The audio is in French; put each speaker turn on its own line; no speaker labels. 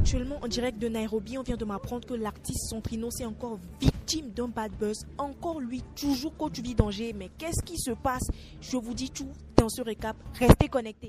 Actuellement en direct de Nairobi, on vient de m'apprendre que l'artiste Centrino est encore victime d'un bad buzz. Encore lui, toujours coach vie danger. Mais qu'est-ce qui se passe? Je vous dis tout dans ce récap. Restez connectés.